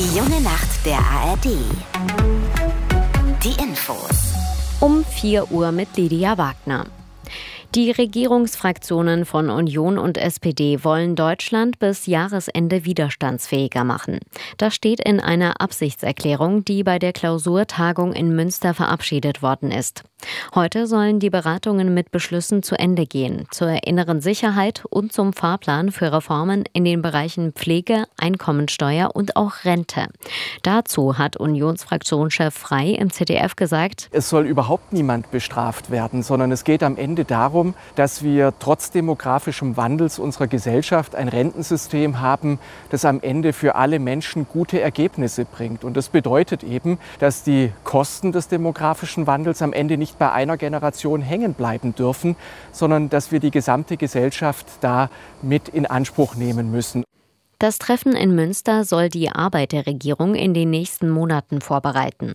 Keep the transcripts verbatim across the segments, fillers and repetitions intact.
Die junge Nacht der A R D. Die Infos. Um vier Uhr mit Lydia Wagner. Die Regierungsfraktionen von Union und S P D wollen Deutschland bis Jahresende widerstandsfähiger machen. Das steht in einer Absichtserklärung, die bei der Klausurtagung in Münster verabschiedet worden ist. Heute sollen die Beratungen mit Beschlüssen zu Ende gehen, zur inneren Sicherheit und zum Fahrplan für Reformen in den Bereichen Pflege, Einkommensteuer und auch Rente. Dazu hat Unionsfraktionschef Frey im Z D F gesagt: Es soll überhaupt niemand bestraft werden, sondern es geht am Ende darum, dass wir trotz demografischem Wandels unserer Gesellschaft ein Rentensystem haben, das am Ende für alle Menschen gute Ergebnisse bringt. Und das bedeutet eben, dass die Kosten des demografischen Wandels am Ende nicht bei einer Generation hängen bleiben dürfen, sondern dass wir die gesamte Gesellschaft da mit in Anspruch nehmen müssen. Das Treffen in Münster soll die Arbeit der Regierung in den nächsten Monaten vorbereiten.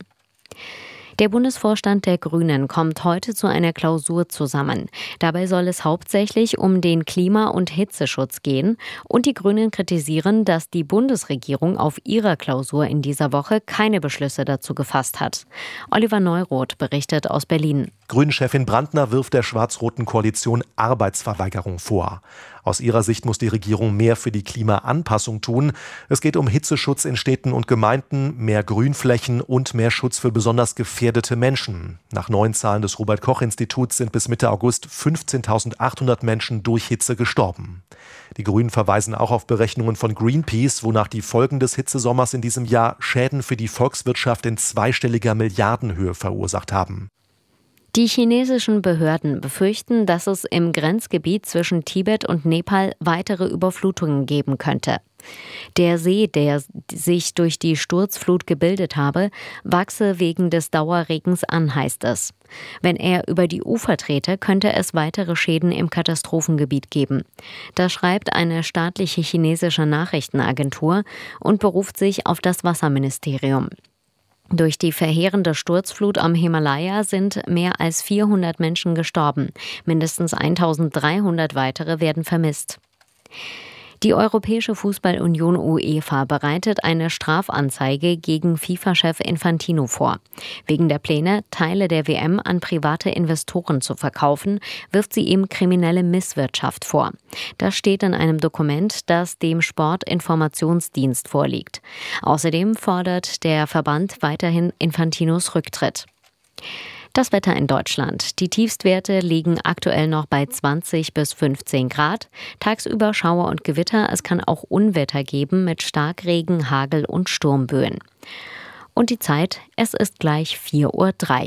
Der Bundesvorstand der Grünen kommt heute zu einer Klausur zusammen. Dabei soll es hauptsächlich um den Klima- und Hitzeschutz gehen. Und die Grünen kritisieren, dass die Bundesregierung auf ihrer Klausur in dieser Woche keine Beschlüsse dazu gefasst hat. Oliver Neuroth berichtet aus Berlin. Grünen-Chefin Brandner wirft der schwarz-roten Koalition Arbeitsverweigerung vor. Aus ihrer Sicht muss die Regierung mehr für die Klimaanpassung tun. Es geht um Hitzeschutz in Städten und Gemeinden, mehr Grünflächen und mehr Schutz für besonders gefährdete Menschen. Nach neuen Zahlen des Robert-Koch-Instituts sind bis Mitte August fünfzehntausendachthundert Menschen durch Hitze gestorben. Die Grünen verweisen auch auf Berechnungen von Greenpeace, wonach die Folgen des Hitzesommers in diesem Jahr Schäden für die Volkswirtschaft in zweistelliger Milliardenhöhe verursacht haben. Die chinesischen Behörden befürchten, dass es im Grenzgebiet zwischen Tibet und Nepal weitere Überflutungen geben könnte. Der See, der sich durch die Sturzflut gebildet habe, wachse wegen des Dauerregens an, heißt es. Wenn er über die Ufer trete, könnte es weitere Schäden im Katastrophengebiet geben. Das schreibt eine staatliche chinesische Nachrichtenagentur und beruft sich auf das Wasserministerium. Durch die verheerende Sturzflut am Himalaya sind mehr als vierhundert Menschen gestorben. Mindestens eintausenddreihundert weitere werden vermisst. Die Europäische Fußballunion UEFA bereitet eine Strafanzeige gegen FIFA-Chef Infantino vor. Wegen der Pläne, Teile der W M an private Investoren zu verkaufen, wirft sie ihm kriminelle Misswirtschaft vor. Das steht in einem Dokument, das dem Sportinformationsdienst vorliegt. Außerdem fordert der Verband weiterhin Infantinos Rücktritt. Das Wetter in Deutschland. Die Tiefstwerte liegen aktuell noch bei zwanzig bis fünfzehn Grad. Tagsüber Schauer und Gewitter. Es kann auch Unwetter geben mit Starkregen, Hagel und Sturmböen. Und die Zeit, es ist gleich vier Uhr drei.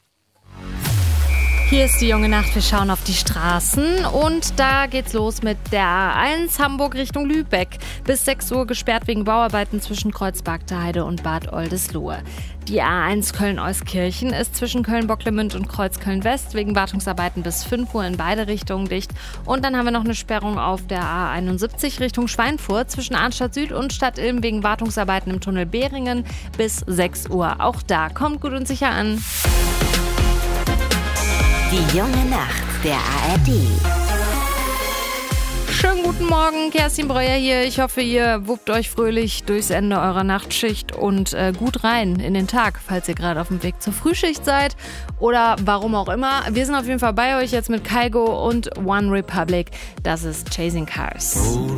Hier ist die junge Nacht, wir schauen auf die Straßen und da geht's los mit der A eins Hamburg Richtung Lübeck. Bis sechs Uhr gesperrt wegen Bauarbeiten zwischen Kreuzberg-Heide und Bad Oldesloe. Die A eins Köln-Euskirchen ist zwischen Köln-Bocklemünd und Kreuz-Köln-West wegen Wartungsarbeiten bis fünf Uhr in beide Richtungen dicht. Und dann haben wir noch eine Sperrung auf der A einundsiebzig Richtung Schweinfurt zwischen Arnstadt Süd und Stadt Ilm wegen Wartungsarbeiten im Tunnel Behringen bis sechs Uhr. Auch da kommt gut und sicher an. Die junge Nacht der A R D. Schönen guten Morgen, Kerstin Breuer hier. Ich hoffe, ihr wuppt euch fröhlich durchs Ende eurer Nachtschicht und äh, gut rein in den Tag, falls ihr gerade auf dem Weg zur Frühschicht seid oder warum auch immer. Wir sind auf jeden Fall bei euch jetzt mit Kygo und One Republic. Das ist Chasing Cars.